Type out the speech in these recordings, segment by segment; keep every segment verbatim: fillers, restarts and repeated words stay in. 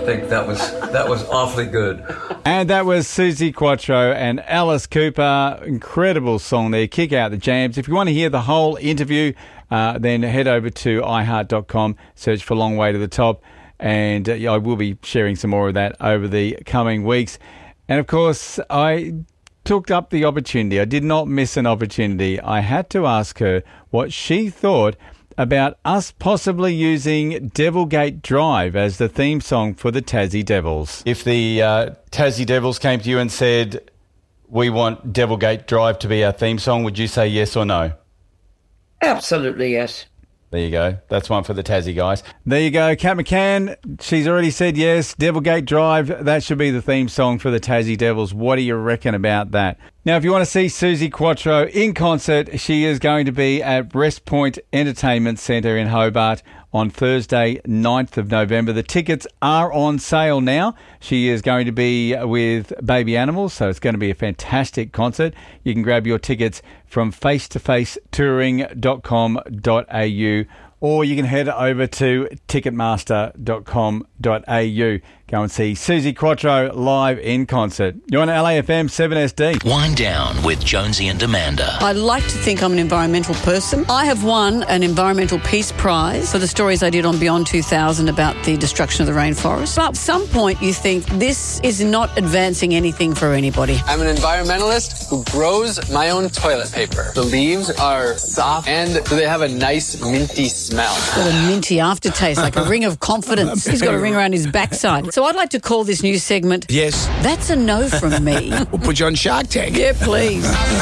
think that was that was awfully good. And that was Suzi Quatro and Alice Cooper. Incredible song there. Kick out the jams. If you want to hear the whole interview, uh, then head over to i heart dot com, search for Long Way to the Top, and uh, yeah, I will be sharing some more of that over the coming weeks. And of course, I took up the opportunity. I did not miss an opportunity. I had to ask her what she thought about us possibly using Devilgate Drive as the theme song for the Tassie Devils. If the uh, Tassie Devils came to you and said, we want Devilgate Drive to be our theme song, would you say yes or no? Absolutely yes. There you go. That's one for the Tassie guys. There you go. Kat McCann, she's already said yes. Devilgate Drive, that should be the theme song for the Tassie Devils. What do you reckon about that? Now, if you want to see Suzi Quatro in concert, she is going to be at Rest Point Entertainment Centre in Hobart on Thursday, ninth of November. The tickets are on sale now. She is going to be with Baby Animals, so it's going to be a fantastic concert. You can grab your tickets from face to face touring dot com dot a u, or you can head over to ticketmaster dot com dot a u. Go and see Suzi Quatro live in concert. You're on L A F M seven S D. Wind Down with Jonesy and Amanda. I like to think I'm an environmental person. I have won an Environmental Peace Prize for the stories I did on Beyond two thousand about the destruction of the rainforest. But at some point you think this is not advancing anything for anybody. I'm an environmentalist who grows my own toilet paper. The leaves are soft and they have a nice minty smell. Got a minty aftertaste, like a ring of confidence. He's got a ring around his backside. So I'd like to call this new segment, Yes. That's a No from Me. We'll put you on Shark Tank. Yeah, please.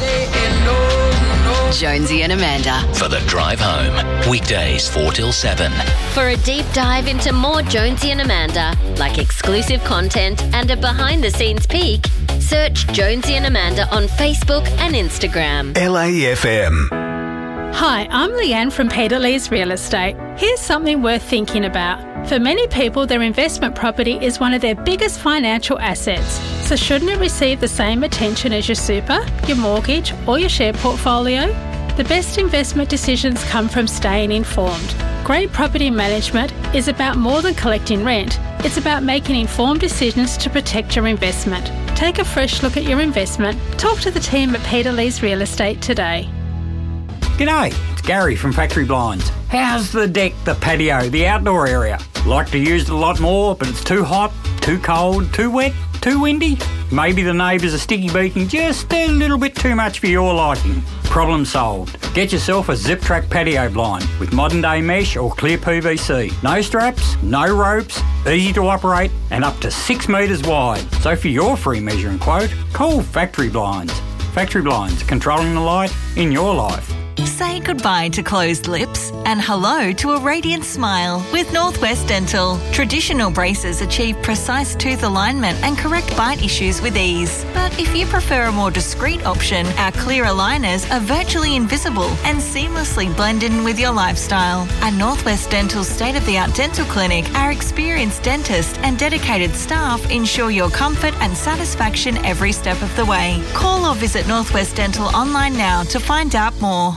Jonesy and Amanda. For the drive home. Weekdays four till seven. For a deep dive into more Jonesy and Amanda, like exclusive content and a behind-the-scenes peek, search Jonesy and Amanda on Facebook and Instagram. L A F M. Hi, I'm Leanne from Peter Lee's Real Estate. Here's something worth thinking about. For many people, their investment property is one of their biggest financial assets. So shouldn't it receive the same attention as your super, your mortgage or your share portfolio? The best investment decisions come from staying informed. Great property management is about more than collecting rent. It's about making informed decisions to protect your investment. Take a fresh look at your investment. Talk to the team at Peter Lee's Real Estate today. G'day, it's Gary from Factory Blinds. How's the deck, the patio, the outdoor area? Like to use it a lot more, but it's too hot, too cold, too wet, too windy? Maybe the neighbours are sticky beaking just a little bit too much for your liking. Problem solved. Get yourself a Zip Track patio blind with modern day mesh or clear P V C. No straps, no ropes, easy to operate and up to six metres wide. So for your free measuring quote, call Factory Blinds. Factory Blinds, controlling the light in your life. Say goodbye to closed lips and hello to a radiant smile with Northwest Dental. Traditional braces achieve precise tooth alignment and correct bite issues with ease. But if you prefer a more discreet option, our clear aligners are virtually invisible and seamlessly blend in with your lifestyle. At Northwest Dental's state-of-the-art dental clinic, our experienced dentist and dedicated staff ensure your comfort and satisfaction every step of the way. Call or visit Northwest Dental online now to find out more.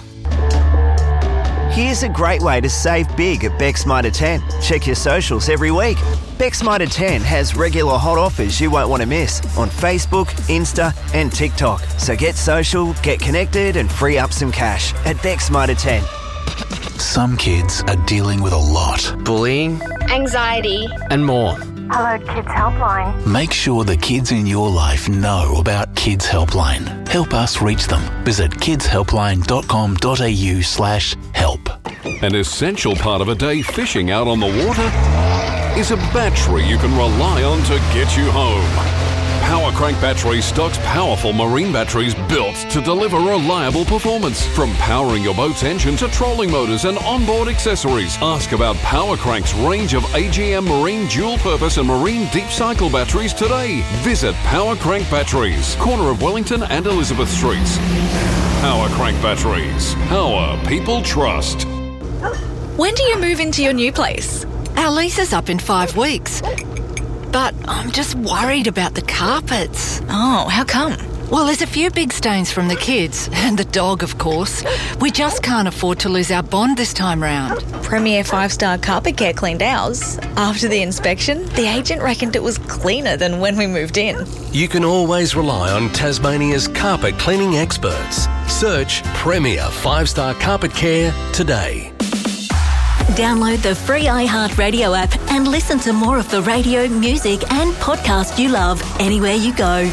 Here's a great way to save big at Beck's Mitre ten. Check your socials every week. Beck's Mitre ten has regular hot offers you won't want to miss on Facebook, Insta and TikTok. So get social, get connected and free up some cash at Beck's Mitre ten. Some kids are dealing with a lot. Bullying, anxiety, and more. Hello Kids Helpline. Make sure the kids in your life know about Kids Helpline. Help us reach them. Visit kidshelpline.com.au slash help. An essential part of a day fishing out on the water is a battery you can rely on to get you home. Power Crank Battery stocks powerful marine batteries built to deliver reliable performance. From powering your boat's engine to trolling motors and onboard accessories. Ask about Power Crank's range of A G M marine dual-purpose and marine deep cycle batteries today. Visit Power Crank Batteries, corner of Wellington and Elizabeth Streets. Power Crank Batteries. Power people trust. When do you move into your new place? Our lease is up in five weeks. But I'm just worried about the carpets. Oh, how come? Well, there's a few big stones from the kids, and the dog, of course. We just can't afford to lose our bond this time round. Premier five-star carpet care cleaned ours. After the inspection, the agent reckoned it was cleaner than when we moved in. You can always rely on Tasmania's carpet cleaning experts. Search Premier five-star carpet care today. Download the free iHeartRadio app and listen to more of the radio, music and podcast you love anywhere you go.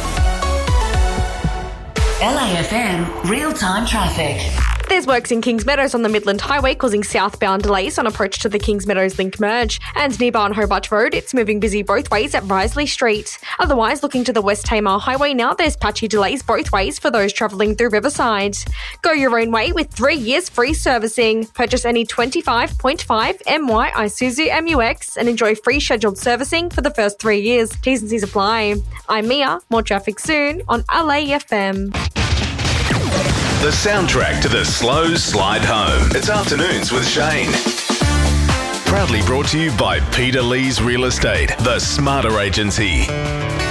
L A F M real-time traffic. There's works in Kings Meadows on the Midland Highway causing southbound delays on approach to the Kings Meadows Link merge. And nearby on Hobart Road, it's moving busy both ways at Risley Street. Otherwise, looking to the West Tamar Highway now, there's patchy delays both ways for those travelling through Riverside. Go your own way with three years free servicing. Purchase any twenty-five point five M Y Isuzu M U X and enjoy free scheduled servicing for the first three years. T's and C's apply. I'm Mia. More traffic soon on L A F M. The soundtrack to the slow slide home. It's Afternoons with Shane. Proudly brought to you by Peter Lee's Real Estate, the smarter agency.